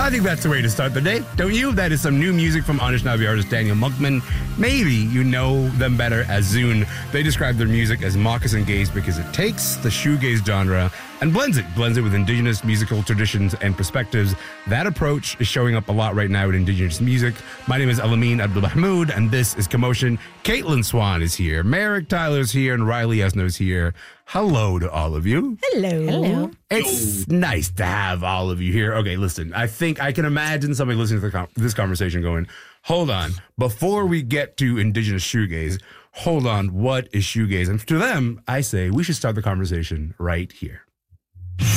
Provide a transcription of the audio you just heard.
I think that's the way to start the day, don't you? That is some new music from Anishinaabe artist Daniel Monkman. Maybe you know them better as Zune. They describe their music as moccasin gaze because it takes the shoegaze genre and blends it with indigenous musical traditions and perspectives. That approach is showing up a lot right now in indigenous music. My name is Alameen Abdul-Mahmoud, and this is Commotion. Caitlin Swan is here, Merrick Tyler's here, and Riley Esno's here. Hello to all of you. Hello. It's nice to have all of you here. Okay, listen, I think I can imagine somebody listening to this conversation going, hold on, before we get to indigenous shoegaze, hold on, what is shoegaze? And to them, I say we should start the conversation right here.